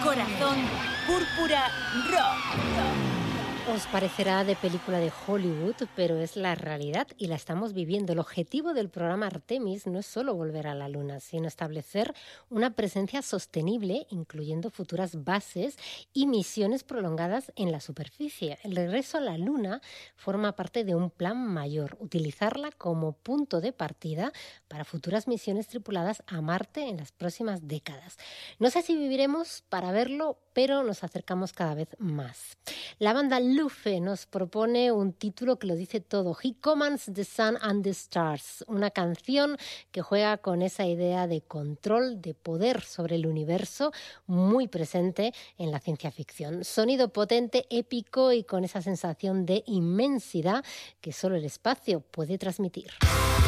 Corazón Púrpura Rock. Os parecerá de película de Hollywood, pero es la realidad y la estamos viviendo. El objetivo del programa Artemis no es solo volver a la Luna, sino establecer una presencia sostenible, incluyendo futuras bases y misiones prolongadas en la superficie. El regreso a la Luna forma parte de un plan mayor, utilizarla como punto de partida para futuras misiones tripuladas a Marte en las próximas décadas. No sé si viviremos para verlo, pero nos acercamos cada vez más. La banda Lufe nos propone un título que lo dice todo. He Commands the Sun and the Stars, una canción que juega con esa idea de control, de poder sobre el universo, muy presente en la ciencia ficción. Sonido potente, épico y con esa sensación de inmensidad que solo el espacio puede transmitir.